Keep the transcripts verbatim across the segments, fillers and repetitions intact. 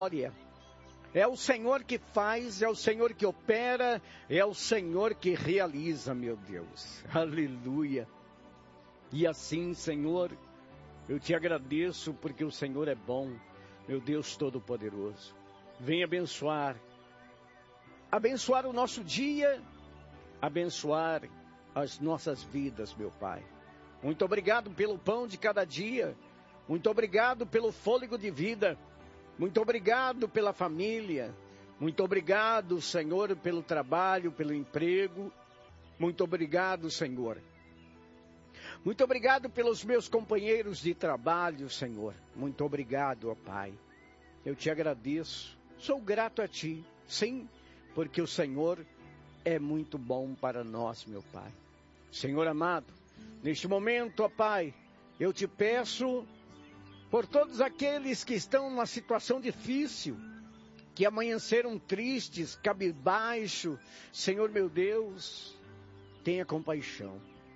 glória. É o Senhor que faz, é o Senhor que opera, é o Senhor que realiza, meu Deus. Aleluia. E assim, Senhor, eu te agradeço porque o Senhor é bom, meu Deus Todo-Poderoso. Vem abençoar, abençoar o nosso dia, abençoar as nossas vidas, meu Pai. Muito obrigado pelo pão de cada dia, muito obrigado pelo fôlego de vida, muito obrigado pela família, muito obrigado, Senhor, pelo trabalho, pelo emprego, muito obrigado, Senhor. Muito obrigado pelos meus companheiros de trabalho, Senhor. Muito obrigado, ó Pai. Eu te agradeço. Sou grato a Ti, sim, porque o Senhor é muito bom para nós, meu Pai. Senhor amado, neste momento, ó Pai, eu te peço por todos aqueles que estão numa situação difícil, que amanheceram tristes, cabisbaixo. Senhor meu Deus, tenha compaixão.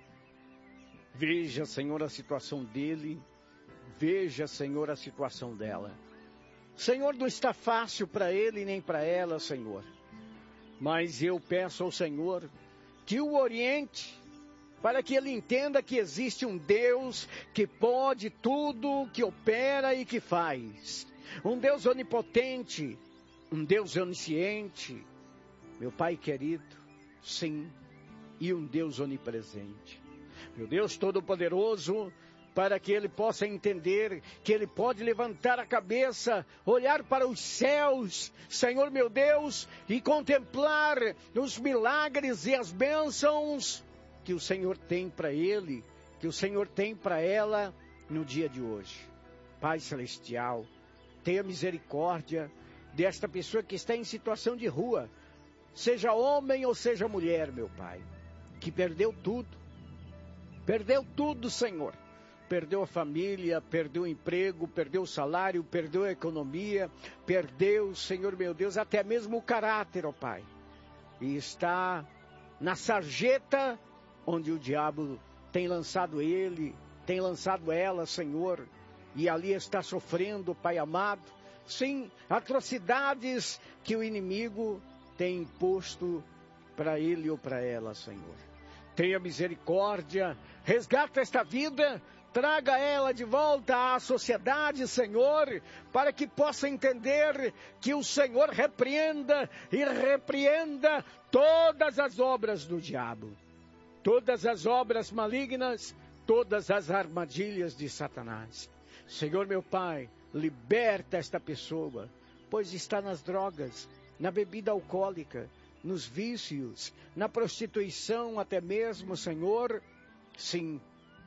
Veja, Senhor, a situação dele. Veja, Senhor, a situação dela. Senhor, não está fácil para ele nem para ela, Senhor. Mas eu peço ao Senhor que o oriente, para que ele entenda que existe um Deus que pode tudo, que opera e que faz. Um Deus onipotente, um Deus onisciente, meu Pai querido, sim, e um Deus onipresente. Meu Deus Todo-Poderoso, para que ele possa entender que ele pode levantar a cabeça, olhar para os céus, Senhor meu Deus, e contemplar os milagres e as bênçãos que o Senhor tem para ele, que o Senhor tem para ela no dia de hoje. Pai Celestial, tenha misericórdia desta pessoa que está em situação de rua, seja homem ou seja mulher, meu Pai, que perdeu tudo. Perdeu tudo, Senhor. Perdeu a família, perdeu o emprego, perdeu o salário, perdeu a economia, perdeu, Senhor meu Deus, até mesmo o caráter, ó Pai. E está na sarjeta onde o diabo tem lançado ele, tem lançado ela, Senhor. E ali está sofrendo, Pai amado. Sim, atrocidades que o inimigo tem imposto para ele ou para ela, Senhor. Tenha misericórdia, resgata esta vida, traga ela de volta à sociedade, Senhor, para que possa entender que o Senhor repreenda e repreenda todas as obras do diabo, todas as obras malignas, todas as armadilhas de Satanás. Senhor meu Pai, liberta esta pessoa, pois está nas drogas, na bebida alcoólica, nos vícios, na prostituição até mesmo, Senhor. Sim,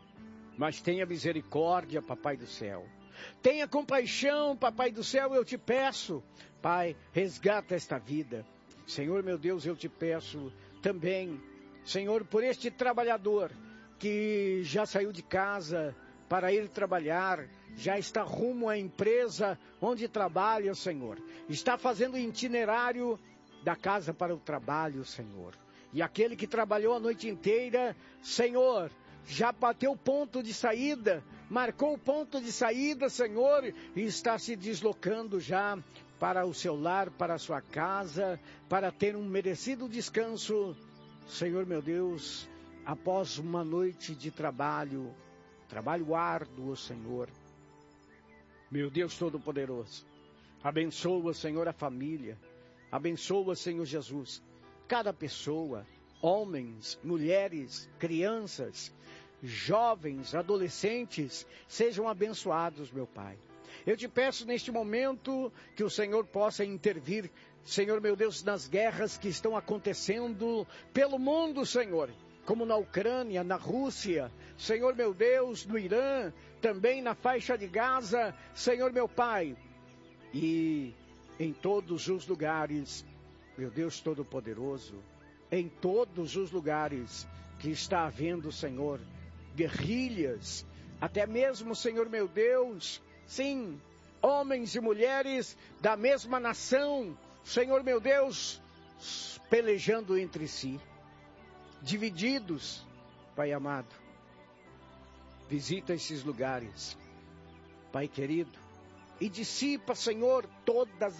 mas tenha misericórdia, Papai do céu. Tenha compaixão, Papai do céu, eu te peço. Pai, resgata esta vida. Senhor, meu Deus, eu te peço também, Senhor, por este trabalhador que já saiu de casa para ir trabalhar, já está rumo à empresa onde trabalha, Senhor. Está fazendo itinerário da casa para o trabalho, Senhor. E aquele que trabalhou a noite inteira, Senhor, já bateu o ponto de saída, marcou o ponto de saída, Senhor, e está se deslocando já para o seu lar, para a sua casa, para ter um merecido descanso, Senhor meu Deus, após uma noite de trabalho, trabalho árduo, Senhor. Meu Deus Todo-Poderoso, abençoa, Senhor, a família. Abençoa, Senhor Jesus, cada pessoa, homens, mulheres, crianças, jovens, adolescentes, sejam abençoados, meu Pai. Eu te peço neste momento que o Senhor possa intervir, Senhor meu Deus, nas guerras que estão acontecendo pelo mundo, Senhor, como na Ucrânia, na Rússia, Senhor meu Deus, no Irã, também na faixa de Gaza, Senhor meu Pai, e em todos os lugares, meu Deus Todo-Poderoso, em todos os lugares que está havendo, Senhor, guerrilhas, até mesmo, Senhor meu Deus, sim, homens e mulheres da mesma nação, Senhor meu Deus, pelejando entre si, divididos, Pai amado. Visita esses lugares, Pai querido, e dissipa, Senhor, todas